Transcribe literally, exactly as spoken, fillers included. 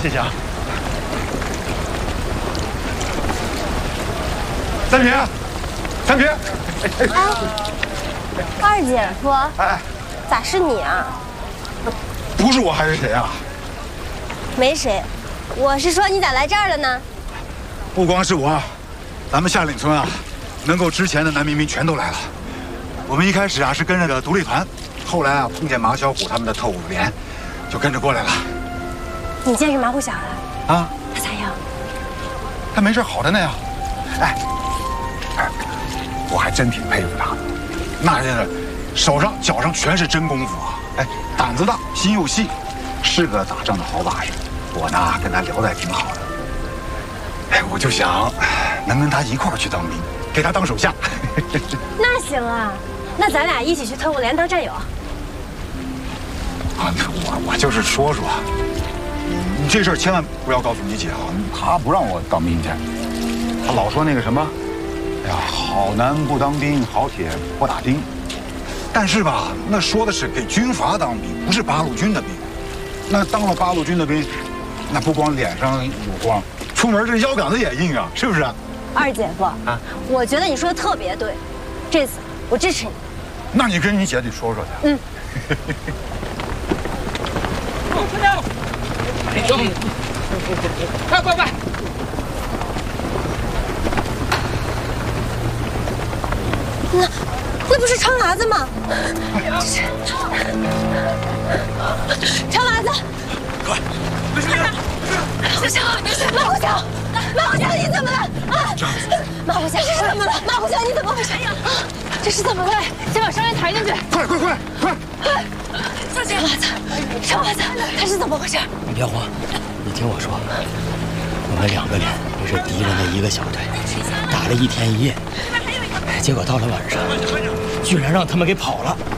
谢谢啊。三平，三平， 哎，二姐夫， 哎， 咋是你啊？ 不是我还是谁啊？ 没谁，我是说你咋来这儿了呢？ 不光是我，咱们下岭村啊，能够之前的男民兵全都来了。我们一开始啊是跟着个独立团，后来啊碰见马小虎他们的特务连，就跟着过来了。 你见识马虎小了啊？ 他咋样？ 他没事，好着呢呀。哎，哎，我还真挺佩服他的，那是手上脚上全是真功夫啊！哎，胆子大，心又细，是个打仗的好把式。我呢跟他聊得还挺好的。哎，我就想能跟他一块儿去当兵，给他当手下。 那行啊，那咱俩一起去特务连当战友。 啊，我我就是说说，你这事儿千万不要告诉你姐啊，她不让我当兵去，她老说那个什么，哎呀，好男不当兵，好铁不打钉。但是吧，那说的是给军阀当兵，不是八路军的兵。那当了八路军的兵，那不光脸上有光，出门这腰杆子也硬啊，是不是？ 二姐夫啊，我觉得你说的特别对，这次我支持你。 那你跟你姐得说说去。 嗯。 快快快！ 那那不是长娃子吗？长娃子， 快！没事没事。 马虎强，马虎强，马虎强，你怎么了？啊！马虎强，这是怎么了？马虎强，你怎么回事呀？这是怎么了？先把伤员抬进去！ 快快快快！ 快！长娃子，长娃子，他是怎么回事？ 你别慌，你听我说，我们两个连这是敌人的一个小队，打了一天一夜，结果到了晚上，居然让他们给跑了。